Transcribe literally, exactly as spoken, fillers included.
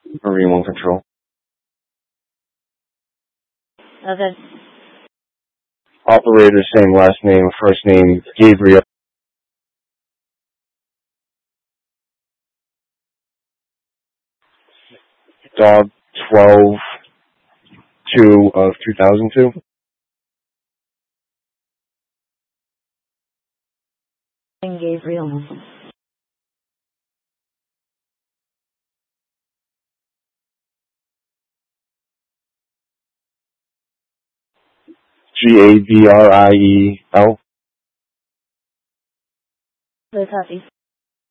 Marine One Control. Okay. Operator, same last name, first name, Gabriel. Dog twelve two of two thousand two. And Gabriel. G A B R I E L. The copy.